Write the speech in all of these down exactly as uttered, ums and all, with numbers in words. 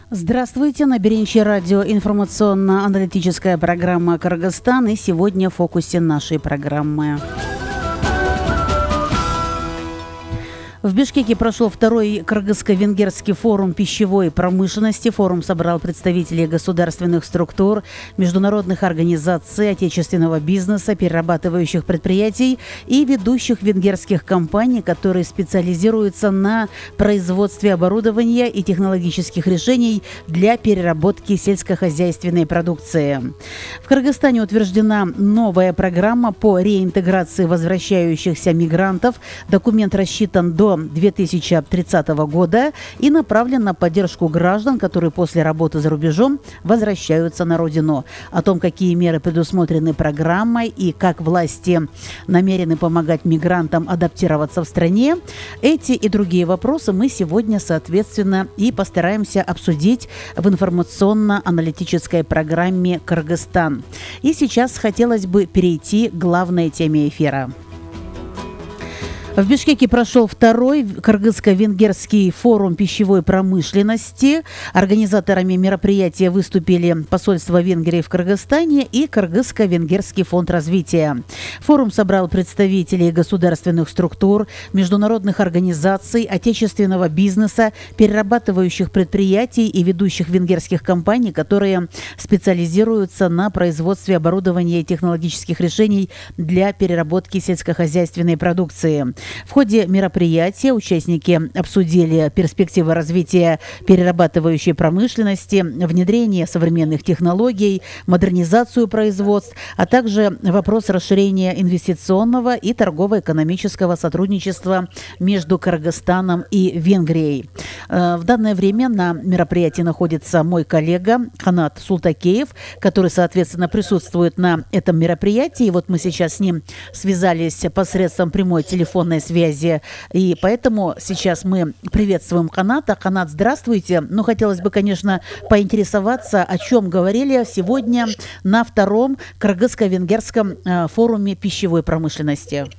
Здравствуйте, на Беренче радио информационно-аналитическая программа «Кыргызстан», и сегодня в фокусе нашей программы. В Бишкеке прошел второй кыргызско-венгерский форум пищевой промышленности. Форум собрал представителей государственных структур, международных организаций, отечественного бизнеса, перерабатывающих предприятий и ведущих венгерских компаний, которые специализируются на производстве оборудования и технологических решений для переработки сельскохозяйственной продукции. В Кыргызстане утверждена новая программа по реинтеграции возвращающихся мигрантов. Документ рассчитан до две тысячи тридцатого года и направлен на поддержку граждан, которые после работы за рубежом возвращаются на родину. О том, какие меры предусмотрены программой и как власти намерены помогать мигрантам адаптироваться в стране, эти и другие вопросы мы сегодня, соответственно, и постараемся обсудить в информационно-аналитической программе «Кыргызстан». И сейчас хотелось бы перейти к главной теме эфира. В Бишкеке прошел второй кыргызско-венгерский форум пищевой промышленности. Организаторами мероприятия выступили посольство Венгрии в Кыргызстане и Кыргызско-венгерский фонд развития. Форум собрал представителей государственных структур, международных организаций, отечественного бизнеса, перерабатывающих предприятий и ведущих венгерских компаний, которые специализируются на производстве оборудования и технологических решений для переработки сельскохозяйственной продукции. В ходе мероприятия участники обсудили перспективы развития перерабатывающей промышленности, внедрение современных технологий, модернизацию производств, а также вопрос расширения инвестиционного и торгово-экономического сотрудничества между Кыргызстаном и Венгрией. В данное время на мероприятии находится мой коллега Канат Султакеев, который, соответственно, присутствует на этом мероприятии. И вот мы сейчас с ним связались посредством прямой телефонной связи, и поэтому сейчас мы приветствуем Каната. Канат, здравствуйте. Ну, хотелось бы, конечно, поинтересоваться, о чем говорили сегодня на втором кыргызско-венгерском э, форуме пищевой промышленности.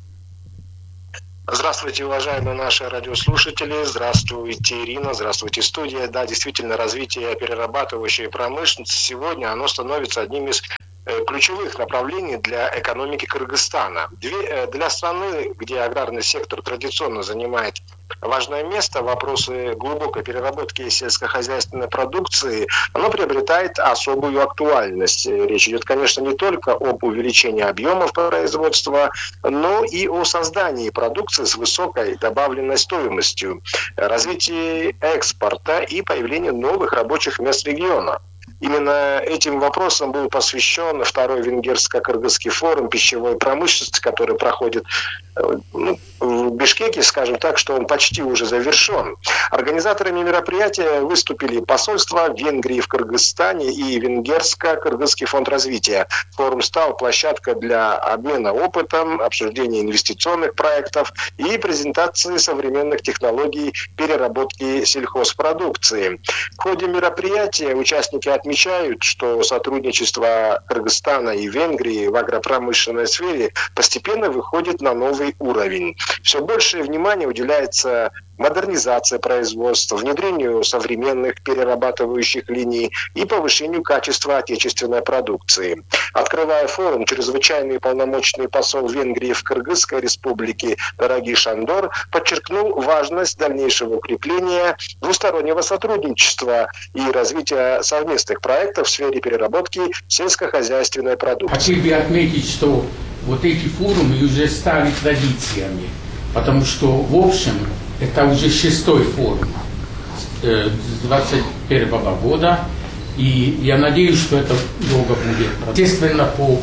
Здравствуйте, уважаемые наши радиослушатели. Здравствуйте, Ирина. Здравствуйте, студия. Да, действительно, развитие перерабатывающей промышленности сегодня, оно становится одним из ключевых направлений для экономики Кыргызстана. Для страны, где аграрный сектор традиционно занимает важное место, вопросы глубокой переработки сельскохозяйственной продукции, оно приобретает особую актуальность. Речь идет, конечно, не только об увеличении объемов производства, но и о создании продукции с высокой добавленной стоимостью, развитии экспорта и появлении новых рабочих мест региона. Именно этим вопросам был посвящен второй венгерско-кыргызский форум пищевой промышленности, который проходит ну, в Бишкеке, скажем так, что он почти уже завершен. Организаторами мероприятия выступили посольство Венгрии в Кыргызстане и Венгерско-кыргызский фонд развития. Форум стал площадкой для обмена опытом, обсуждения инвестиционных проектов и презентации современных технологий переработки сельхозпродукции. В ходе мероприятия участники отмечают, что сотрудничество Кыргызстана и Венгрии в агропромышленной сфере постепенно выходит на новый уровень. Все большее внимание уделяется модернизации производства, внедрению современных перерабатывающих линий и повышению качества отечественной продукции. Открывая форум, чрезвычайный полномочный посол Венгрии в Кыргызской республике Дороги Шандор подчеркнул важность дальнейшего укрепления двустороннего сотрудничества и развития совместных проектов в сфере переработки сельскохозяйственной продукции. Хотел бы отметить, что вот эти форумы уже стали традициями, потому что, в общем, это уже шестой форум с двадцать первого года, и я надеюсь, что это долго будет. Естественно, по,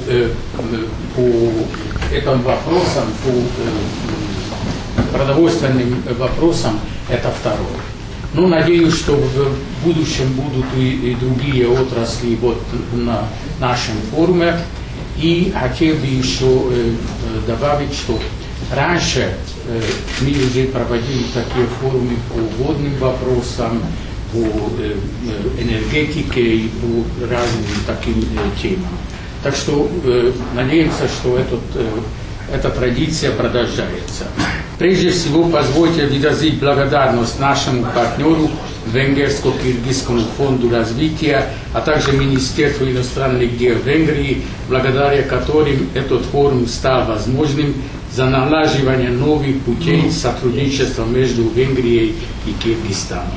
по этим вопросам, по продовольственным вопросам, это второй. Ну, надеюсь, что в будущем будут и, и другие отрасли вот на нашем форуме. И хотел бы еще э, добавить, что раньше э, мы уже проводили такие форумы по водным вопросам, по э, энергетике и по разным таким э, темам. Так что э, надеемся, что этот, э, эта традиция продолжается. Прежде всего, позвольте выразить благодарность нашему партнеру Венгерско-Киргизскому фонду развития, а также Министерству иностранных дел Венгрии, благодаря которым этот форум стал возможным за налаживание новых путей сотрудничества между Венгрией и Киргизстаном.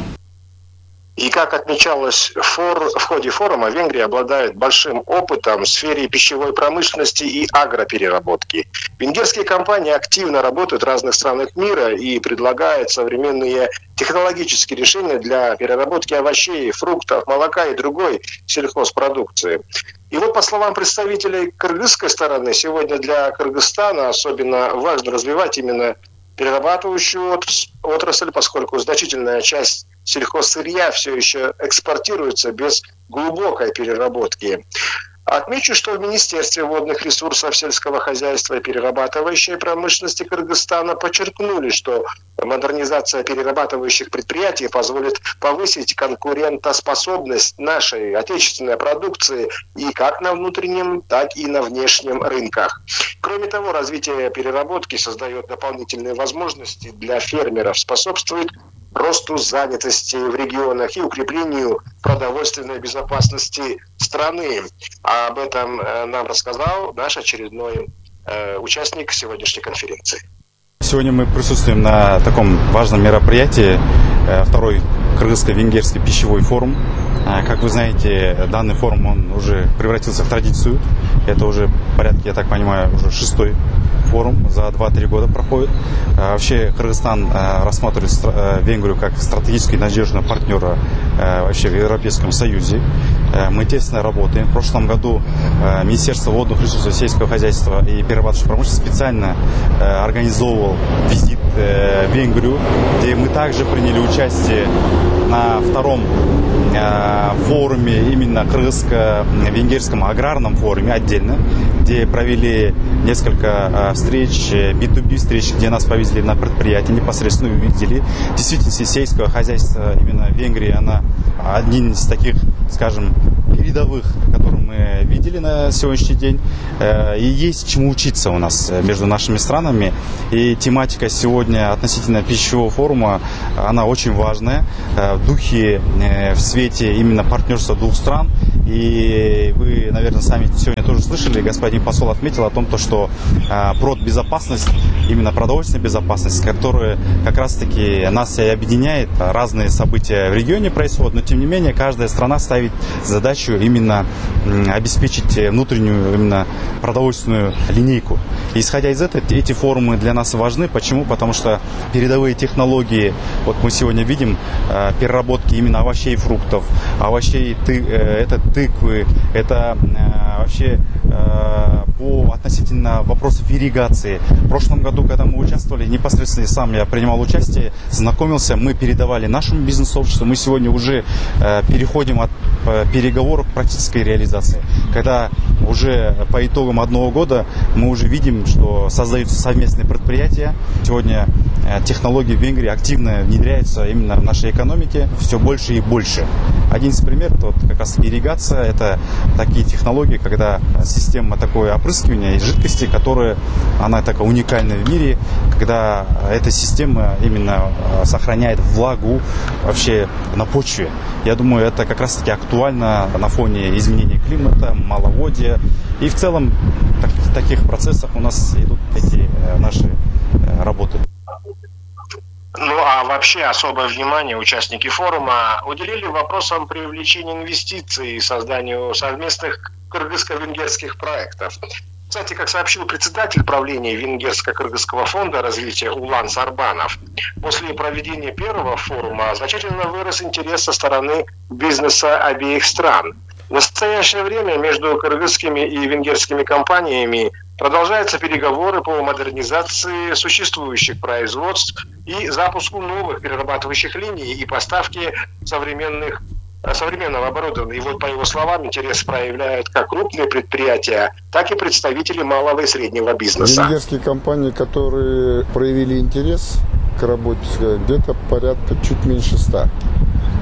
И как отмечалось фор... в ходе форума, Венгрия обладает большим опытом в сфере пищевой промышленности и агропереработки. Венгерские компании активно работают в разных странах мира и предлагают современные технологические решения для переработки овощей, фруктов, молока и другой сельхозпродукции. И вот, по словам представителей кыргызской стороны, сегодня для Кыргызстана особенно важно развивать именно перерабатывающую отрасль, поскольку значительная часть сельхозсырья все еще экспортируется без глубокой переработки. Отмечу, что в Министерстве водных ресурсов сельского хозяйства и перерабатывающей промышленности Кыргызстана подчеркнули, что модернизация перерабатывающих предприятий позволит повысить конкурентоспособность нашей отечественной продукции и как на внутреннем, так и на внешнем рынках. Кроме того, развитие переработки создает дополнительные возможности для фермеров, способствует росту занятости в регионах и укреплению продовольственной безопасности страны. А об этом нам рассказал наш очередной э, участник сегодняшней конференции. Сегодня мы присутствуем на таком важном мероприятии, второй Кыргызско-Венгерский пищевой форум. Как вы знаете, данный форум он уже превратился в традицию. Это уже порядка, я так понимаю, уже шестой форум за два-три года проходит. Вообще Кыргызстан рассматривает Венгрию как стратегически надежного партнера вообще в Европейском Союзе. Мы тесно работаем. В прошлом году Министерство водных ресурсов сельского хозяйства и перерабатывающей промышленности специально организовывал визит в Венгрию, где мы также приняли участие на втором форуме, именно Кыргызско-Венгерском аграрном форуме отдельно, где провели несколько встреч, би ту би встреч, где нас повезли на предприятие, непосредственно увидели. Действительно, сельское хозяйство именно Венгрии, она один из таких, скажем, передовых, которые мы видели на сегодняшний день. И есть чему учиться у нас между нашими странами. И тематика сегодня относительно пищевого форума, она очень важная. В духе, в свете именно партнерства двух стран. И вы, наверное, сами сегодня тоже слышали, господин посол отметил о том, что продбезопасность, именно продовольственная безопасность, которая как раз-таки нас и объединяет. Разные события в регионе происходят, но тем не менее каждая страна ставит задачу именно обеспечить внутреннюю именно продовольственную линейку. И исходя из этого, эти форумы для нас важны. Почему? Потому что передовые технологии, вот мы сегодня видим переработки именно овощей и фруктов, овощей, ты, это тыквы, это вообще по относительно вопросов ирригации. В прошлом году, когда мы участвовали, непосредственно сам я принимал участие, знакомился, мы передавали нашему бизнес-сообществу, мы сегодня уже переходим от переговоров к практической реализации. Когда уже по итогам одного года мы уже видим, что создаются совместные предприятия. Сегодня технологии в Венгрии активно внедряются именно в нашей экономике все больше и больше. Один из примеров, вот как раз ирригация, это такие технологии, когда система такое опрыскивания из жидкости, которая, она такая уникальная в мире, когда эта система именно сохраняет влагу вообще на почве. Я думаю, это как раз таки актуально на фоне изменения климата, маловодья. И в целом так, в таких процессах у нас идут эти наши работы. Ну а вообще особое внимание участники форума уделили вопросам привлечения инвестиций и созданию совместных кыргызско-венгерских проектов. Кстати, как сообщил председатель правления Венгерско-Кыргызского фонда развития Улан Сарбанов, после проведения первого форума значительно вырос интерес со стороны бизнеса обеих стран. В настоящее время между кыргызскими и венгерскими компаниями продолжаются переговоры по модернизации существующих производств и запуску новых перерабатывающих линий и поставке современных, современного оборудования. И вот, по его словам, интерес проявляют как крупные предприятия, так и представители малого и среднего бизнеса. Венгерские компании, которые проявили интерес к работе, где-то порядка чуть меньше ста.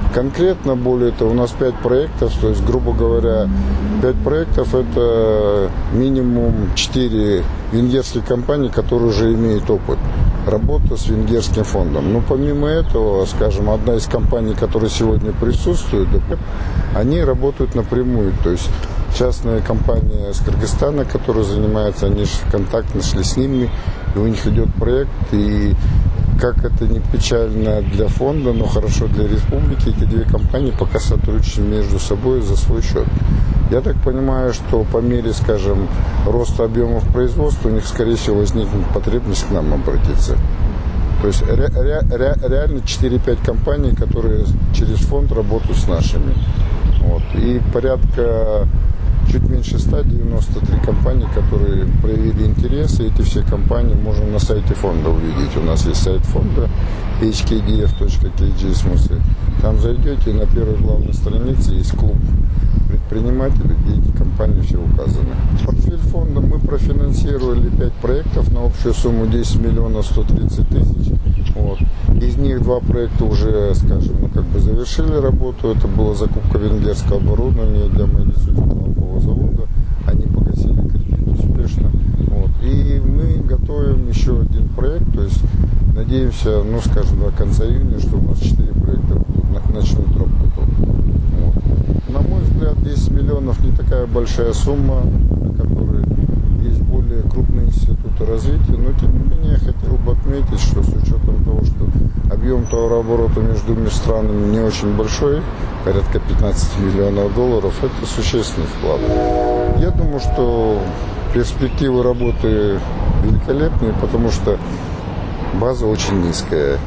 Конкретно, более того, у нас пять проектов, то есть, грубо говоря, пять проектов – это минимум четыре венгерские компании, которые уже имеют опыт работы с венгерским фондом. Но помимо этого, скажем, одна из компаний, которая сегодня присутствует, они работают напрямую, то есть частная компания из Кыргызстана, которая занимается, они же контакт нашли с ними, и у них идет проект, и как это не печально для фонда, но хорошо для республики, эти две компании пока сотрудничают между собой за свой счет. Я так понимаю, что по мере, скажем, роста объемов производства у них, скорее всего, возникнет потребность к нам обратиться. То есть ре- ре- ре- реально четыре-пять компаний, которые через фонд работают с нашими. Вот. И порядка чуть меньше ста девяносто три компании, которые проявили интерес, и эти все компании можно на сайте фонда увидеть. У нас есть сайт фонда эйч кей ди эф точка кей джи в смысле. Там зайдете, и на первой главной странице есть клуб предпринимателей, где эти компании все указаны. Портфель фонда мы профинансировали пять проектов на общую сумму десять миллионов сто тридцать тысяч. Вот. Из них два проекта уже, скажем, ну, как бы завершили работу. Это была закупка венгерского оборудования для молочного завода. Они погасили кредит успешно. Вот. И мы готовим еще один проект. То есть надеемся, ну, скажем, до конца июня, что у нас четыре проекта начнут работу. Вот. На мой взгляд, десять миллионов не такая большая сумма, на которой есть более крупные институты развития, но тем не менее я хотел бы отметить, что с учетом того, что объем товарооборота между двумя странами не очень большой, порядка пятнадцать миллионов долларов, это существенный вклад. Я думаю, что перспективы работы великолепные, потому что база очень низкая.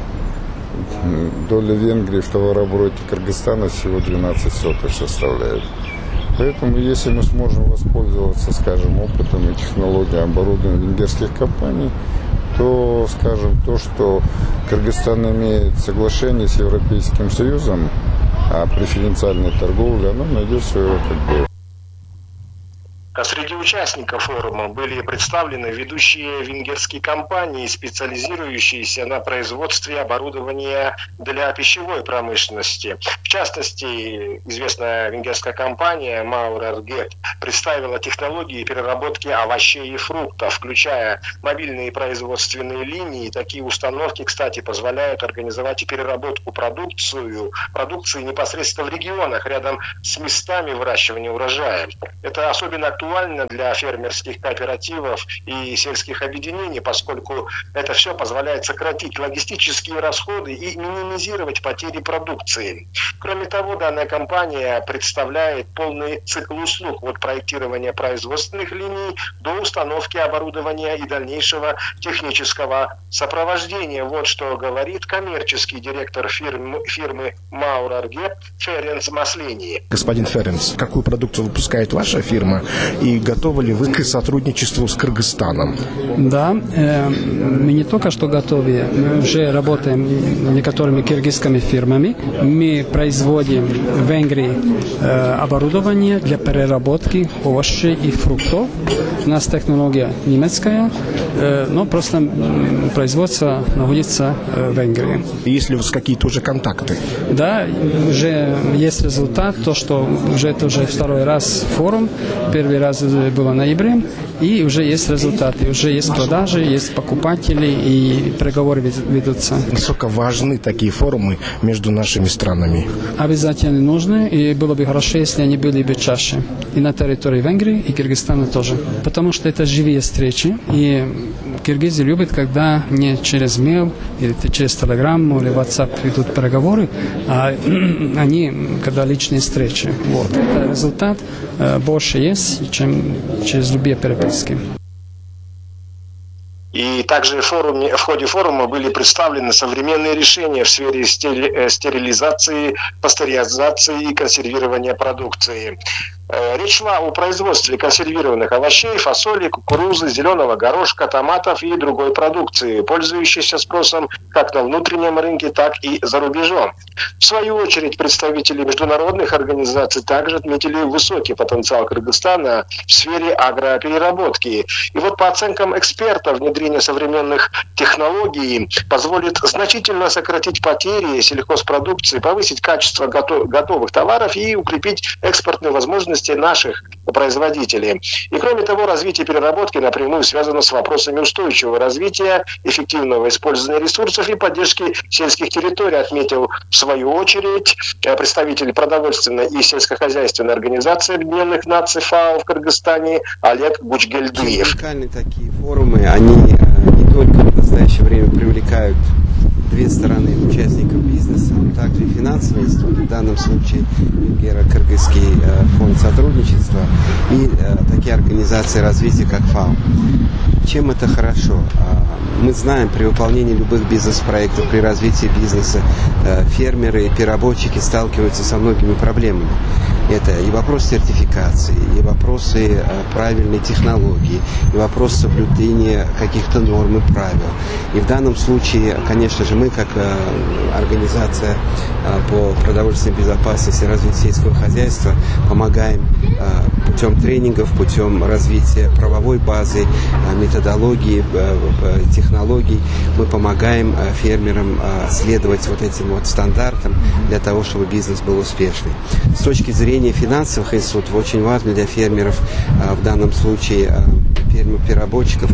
Доля Венгрии в товарообороте Кыргызстана всего двенадцать сотых составляет. Поэтому, если мы сможем воспользоваться, скажем, опытом и технологией оборудования венгерских компаний, то, скажем, то, что Кыргызстан имеет соглашение с Европейским Союзом о преференциальной торговле, оно найдет свое, как бы... Среди участников форума были представлены ведущие венгерские компании, специализирующиеся на производстве оборудования для пищевой промышленности. В частности, известная венгерская компания Maurarget представила технологии переработки овощей и фруктов, включая мобильные производственные линии. Такие установки, кстати, позволяют организовать и переработку продукцию, продукции непосредственно в регионах, рядом с местами выращивания урожая. Это особенно актуально для фермерских кооперативов и сельских объединений, поскольку это все позволяет сократить логистические расходы и минимизировать потери продукции. Кроме того, данная компания представляет полный цикл услуг от проектирования производственных линий до установки оборудования и дальнейшего технического сопровождения. Вот что говорит коммерческий директор фирмы, фирмы Maurarget Ференц Маслини. Господин Ференц, какую продукцию выпускает ваша фирма? И готовы ли вы к сотрудничеству с Кыргызстаном? Да, э, мы не только что готовы, мы уже работаем с некоторыми киргизскими фирмами. Мы производим в Венгрии э, оборудование для переработки овощей и фруктов. У нас технология немецкая, э, но просто производство находится э, в Венгрии. Есть ли у вас какие-то уже контакты? Да, уже есть результат, то, что уже это уже второй раз форум, первый раз было в ноябре, и уже есть результаты, уже есть продажи, есть покупатели, и переговоры ведутся. Насколько важны такие форумы между нашими странами? Обязательно нужны, и было бы хорошо, если они были бы чаще. И на территории Венгрии, и Кыргызстана тоже. Потому что это живые встречи, и киргизы любят, когда не через мейл, или через телеграмму, или WhatsApp идут переговоры, а они, когда личные встречи. Вот. Результат э, больше есть, чем через любые переписки. И также в, форуме, в ходе форума были представлены современные решения в сфере стерилизации, пастеризации и консервирования продукции. Речь шла о производстве консервированных овощей, фасоли, кукурузы, зеленого горошка, томатов и другой продукции, пользующейся спросом как на внутреннем рынке, так и за рубежом. В свою очередь, представители международных организаций также отметили высокий потенциал Кыргызстана в сфере агропереработки. И вот по оценкам экспертов, внедрение современных технологий позволит значительно сократить потери сельхозпродукции, повысить качество готовых товаров и укрепить экспортные возможности наших производителей. И кроме того, развитие переработки напрямую связано с вопросами устойчивого развития, эффективного использования ресурсов и поддержки сельских территорий, отметил в свою очередь представитель продовольственной и сельскохозяйственной организации Объединенных Наций ФАО в Кыргызстане Олег Гучгельдиев. Уникальные такие форумы, они не только в настоящее время привлекают две стороны участников бизнеса, но также и финансовые институты, в данном случае Венгеро-Кыргызский фонд сотрудничества и такие организации развития, как ФАО. Чем это хорошо? Мы знаем, при выполнении любых бизнес-проектов, при развитии бизнеса, фермеры и переработчики сталкиваются со многими проблемами. Это и вопрос сертификации, и вопросы правильной технологии, и вопрос соблюдения каких-то норм и правил. И в данном случае, конечно же, мы, как организация по продовольственной безопасности и развитию сельского хозяйства, помогаем путем тренингов, путем развития правовой базы, методологии, технологий. Мы помогаем фермерам следовать вот этим вот стандартам для того, чтобы бизнес был успешный. С точки зрения финансовых институтов очень важно для фермеров, в данном случае фермеров-переработчиков,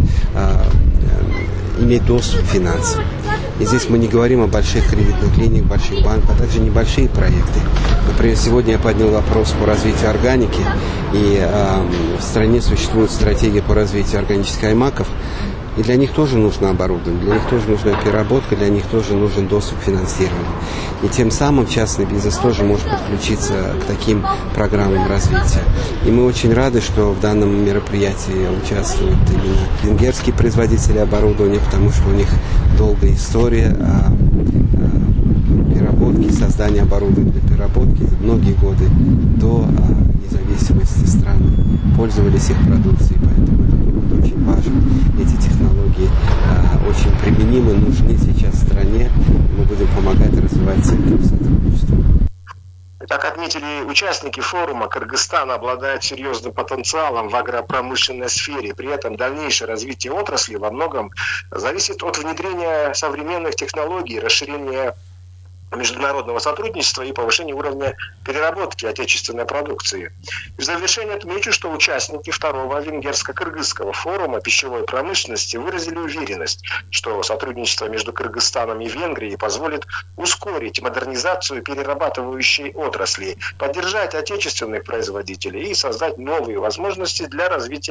иметь доступ к финансам. И здесь мы не говорим о больших кредитных линиях, больших банках, а также небольшие проекты. Например, сегодня я поднял вопрос по развитию органики, и э, в стране существует стратегия по развитию органических аймаков, и для них тоже нужно оборудование, для них тоже нужна переработка, для них тоже нужен доступ к финансированию. И тем самым частный бизнес тоже может подключиться к таким программам развития. И мы очень рады, что в данном мероприятии участвуют именно венгерские производители оборудования, потому что у них долгая история о, о переработке, создании оборудования для переработки. Многие годы до о, независимости страны пользовались их продукцией, поэтому это очень важно. Эти технологии э, очень применимы, нужны сейчас в стране. Мы будем помогать развивать центр сотрудничества. Как отметили участники форума, Кыргызстан обладает серьезным потенциалом в агропромышленной сфере. При этом дальнейшее развитие отрасли во многом зависит от внедрения современных технологий, расширения международного сотрудничества и повышения уровня переработки отечественной продукции. В завершение отмечу, что участники второго венгерско-кыргызского форума пищевой промышленности выразили уверенность, что сотрудничество между Кыргызстаном и Венгрией позволит ускорить модернизацию перерабатывающей отрасли, поддержать отечественных производителей и создать новые возможности для развития